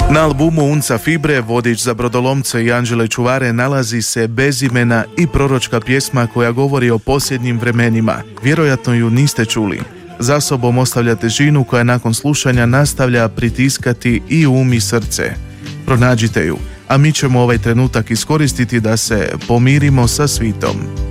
Na albumu Unca Fibre, vodič za brodolomce i anđele čuvare, nalazi se bezimena i proročka pjesma koja govori o posljednjim vremenima. Vjerojatno ju niste čuli. Za sobom ostavlja težinu koja nakon slušanja nastavlja pritiskati i um i srce. Pronađite ju, a mi ćemo ovaj trenutak iskoristiti da se pomirimo sa svitom.